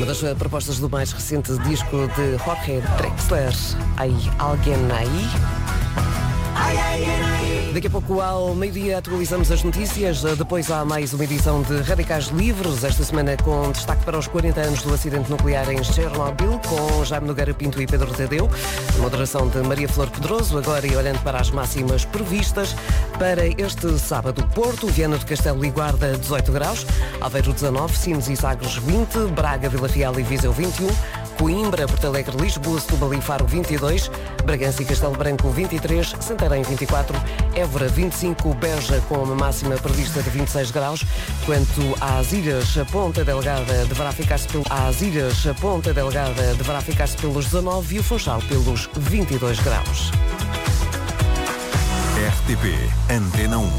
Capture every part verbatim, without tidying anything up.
uma das propostas do mais recente disco de Jorge Drexler, Hay Alguien Ahí. Daqui a pouco, ao meio-dia, atualizamos as notícias. Depois há mais uma edição de Radicais Livres, esta semana com destaque para os quarenta anos do acidente nuclear em Chernobyl, com Jaime Nogueira Pinto e Pedro Tadeu. Moderação de Maria Flor Pedroso, agora e olhando para as máximas previstas para este sábado. Porto, Viana do Castelo e Guarda, dezoito graus. Aveiro, dezanove. Sines e Sagres, vinte. Braga, Vila Real e Viseu, vinte e um. Coimbra, Porto Alegre, Lisboa, Setúbal e Faro, vinte e dois. Bragança e Castelo Branco, vinte e três. Santarém, vinte e quatro. Évora, vinte e cinco. Beja, com uma máxima prevista de vinte e seis graus. Quanto às ilhas, a Ponta Delgada deverá ficar-se pelo... às ilhas, a Ponta Delgada deverá ficar-se pelos dezanove e o Funchal pelos vinte e dois graus. R T P Antena um.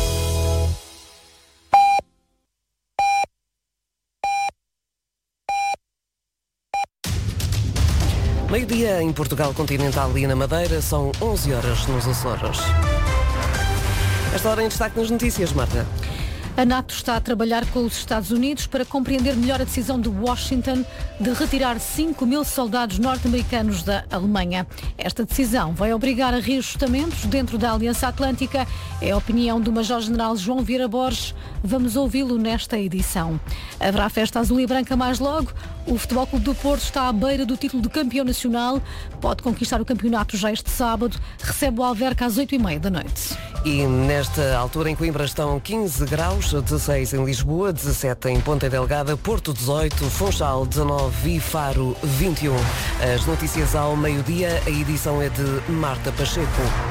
Meio-dia em Portugal Continental e na Madeira, são onze horas nos Açores. Esta hora em destaque nas notícias, Marta. A NATO está a trabalhar com os Estados Unidos para compreender melhor a decisão de Washington de retirar cinco mil soldados norte-americanos da Alemanha. Esta decisão vai obrigar a reajustamentos dentro da Aliança Atlântica. É a opinião do Major-General João Vieira Borges. Vamos ouvi-lo nesta edição. Haverá festa azul e branca mais logo. O Futebol Clube do Porto está à beira do título de campeão nacional. Pode conquistar o campeonato já este sábado. Recebe o Alverca às oito e meia da noite. E nesta altura em Coimbra estão quinze graus, dezesseis em Lisboa, dezassete em Ponta Delgada, Porto dezoito, Funchal dezanove e Faro vinte e um. As notícias ao meio-dia, a edição é de Marta Pacheco.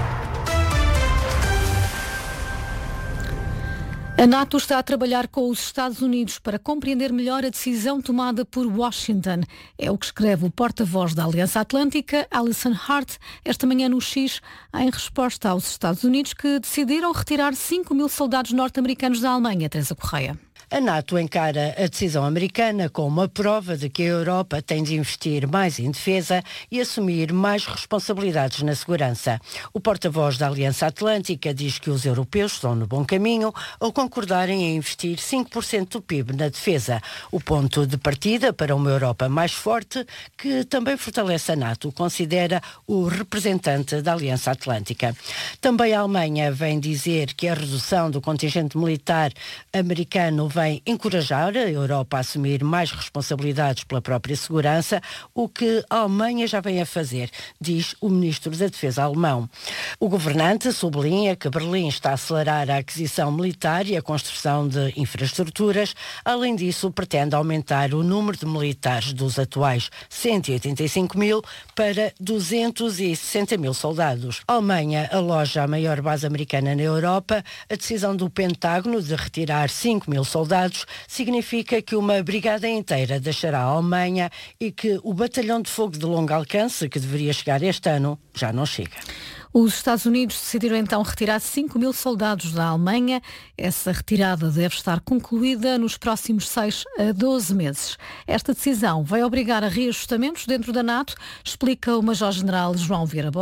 A NATO está a trabalhar com os Estados Unidos para compreender melhor a decisão tomada por Washington. É o que escreve o porta-voz da Aliança Atlântica, Alison Hart, esta manhã no X, em resposta aos Estados Unidos que decidiram retirar cinco mil soldados norte-americanos da Alemanha. Teresa Correia. A NATO encara a decisão americana como uma prova de que a Europa tem de investir mais em defesa e assumir mais responsabilidades na segurança. O porta-voz da Aliança Atlântica diz que os europeus estão no bom caminho ao concordarem em investir cinco por cento do P I B na defesa. O ponto de partida para uma Europa mais forte, que também fortalece a NATO, considera o representante da Aliança Atlântica. Também a Alemanha vem dizer que a redução do contingente militar americano vem encorajar a Europa a assumir mais responsabilidades pela própria segurança, o que a Alemanha já vem a fazer, diz o ministro da Defesa alemão. O governante sublinha que Berlim está a acelerar a aquisição militar e a construção de infraestruturas. Além disso, pretende aumentar o número de militares dos atuais cento e oitenta e cinco mil para duzentos e sessenta mil soldados. A Alemanha aloja a maior base americana na Europa. A decisão do Pentágono de retirar cinco mil soldados significa que uma brigada inteira deixará a Alemanha e que o batalhão de fogo de longo alcance, que deveria chegar este ano, já não chega. Os Estados Unidos decidiram então retirar cinco mil soldados da Alemanha. Essa retirada deve estar concluída nos próximos seis a doze meses. Esta decisão vai obrigar a reajustamentos dentro da NATO, explica o Major-General João Vieira Borges.